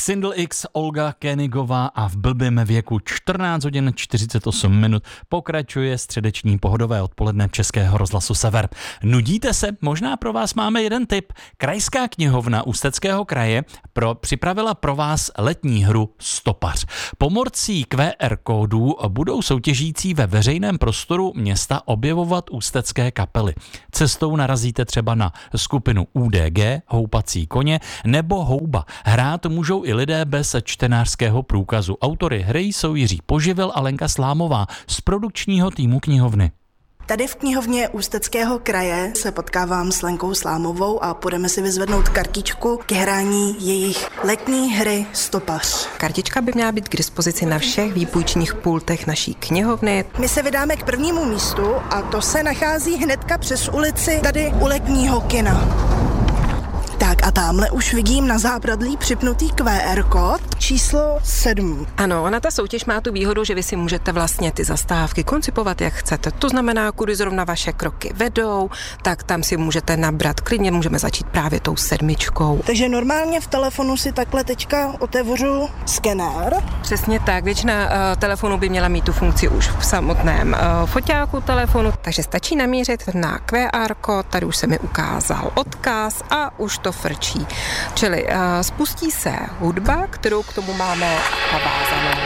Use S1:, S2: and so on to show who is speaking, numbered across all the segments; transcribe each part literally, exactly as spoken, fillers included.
S1: Single X, Olga Koenigová a v blbém věku čtrnáct hodin čtyřicet osm minut pokračuje středeční pohodové odpoledne Českého rozhlasu Sever. Nudíte se? Možná pro vás máme jeden tip. Krajská knihovna Ústeckého kraje pro, připravila pro vás letní hru Stopař. Pomocí Q R kódů budou soutěžící ve veřejném prostoru města objevovat ústecké kapely. Cestou narazíte třeba na skupinu U D G, Houpací koně nebo Houba. Hrát můžou i lidé bez čtenářského průkazu. Autory hry jsou Jiří Poživil a Lenka Slámová z produkčního týmu knihovny.
S2: Tady v knihovně Ústeckého kraje se potkávám s Lenkou Slámovou a půjdeme si vyzvednout kartičku k hraní jejich letní hry Stopař.
S3: Kartička by měla být k dispozici na všech výpůjčních pultech naší knihovny.
S2: My se vydáme k prvnímu místu a to se nachází hnedka přes ulici tady u letního kina. Tak a tamhle už vidím na zábradlí připnutý Q R kód číslo sedm.
S3: Ano, ona ta soutěž má tu výhodu, že vy si můžete vlastně ty zastávky koncipovat, jak chcete. To znamená, kudy zrovna vaše kroky vedou, tak tam si můžete nabrat klidně, můžeme začít právě tou sedmičkou.
S2: Takže normálně v telefonu si takhle teďka otevřu skenér.
S3: Přesně tak, většina uh, telefonů by měla mít tu funkci už v samotném uh, foťáku telefonu, takže stačí namířit na Q R kód, tady už se mi ukázal odkaz a už to frčí. Čili uh, spustí se hudba, kterou k tomu máme navázanou.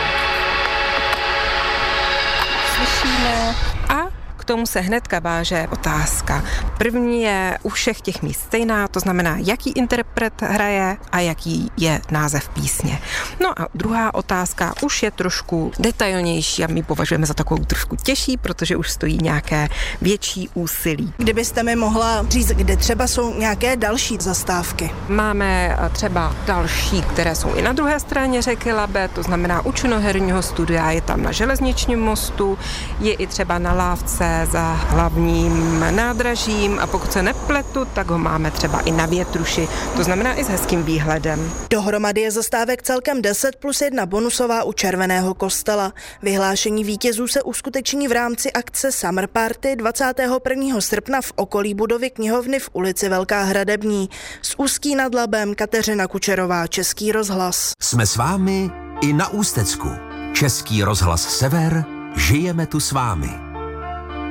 S3: Slyšíme a k tomu se hnedka váže otázka. První je u všech těch míst stejná, to znamená, jaký interpret hraje a jaký je název písně. No a druhá otázka už je trošku detailnější a my považujeme za takovou trošku těžší, protože už stojí nějaké větší úsilí.
S2: Kdybyste mi mohla říct, kde třeba jsou nějaké další zastávky?
S3: Máme třeba další, které jsou i na druhé straně řeky Labe, to znamená u činoherního studia, je tam na železničním mostu, je i třeba na lávce za hlavním nádražím a pokud se nepletu, tak ho máme třeba i na Větruši, to znamená i s hezkým výhledem.
S2: Dohromady je zastávek celkem deset plus jedna bonusová u Červeného kostela. Vyhlášení vítězů se uskuteční v rámci akce Summer Party dvacátého prvního srpna v okolí budovy knihovny v ulici Velká Hradební. Z Ústí nad Labem Kateřina Kučerová, Český rozhlas.
S4: Jsme s vámi i na Ústecku. Český rozhlas Sever, žijeme tu s vámi.